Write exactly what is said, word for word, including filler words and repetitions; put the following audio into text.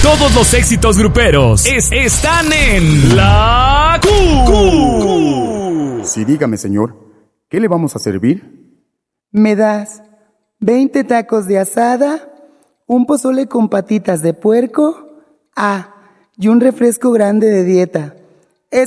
Todos los éxitos gruperos es- están en La Q. Sí, dígame, señor, ¿qué le vamos a servir? ¿Me das veinte tacos de asada, un pozole con patitas de puerco? Ah, y un refresco grande de dieta.